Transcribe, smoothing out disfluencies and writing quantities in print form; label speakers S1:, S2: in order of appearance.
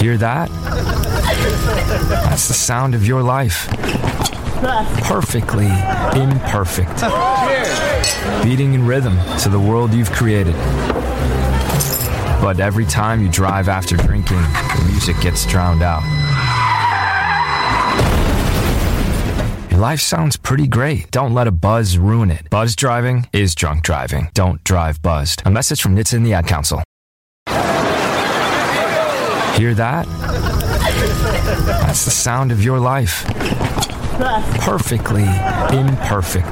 S1: Hear that? That's the sound of your life. Perfectly imperfect. Beating in rhythm to the world you've created. But every time you drive after drinking, the music gets drowned out. Your life sounds pretty great. Don't let a buzz ruin it. Buzz driving is drunk driving. Don't drive buzzed. A message from NHTSA and the Ad Council. Hear that? That's the sound of your life. Perfectly imperfect.